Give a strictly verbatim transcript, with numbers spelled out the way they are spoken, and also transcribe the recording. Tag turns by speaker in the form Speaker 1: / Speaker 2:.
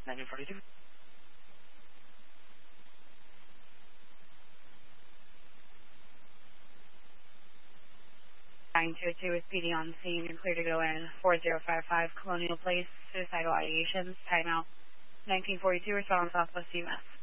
Speaker 1: nineteen forty-two. nine two two is P D on scene. You're clear to go in. four zero five five Colonial Place. Suicidal ideations. Timeout. nineteen forty-two. Respond Southwest U S